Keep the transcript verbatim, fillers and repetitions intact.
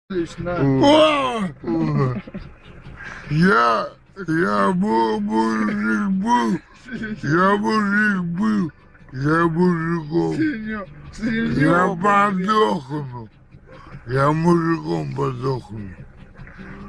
О! Я, я был, мужик был, я мужик был, я мужиком, я подохну, я мужиком подохну.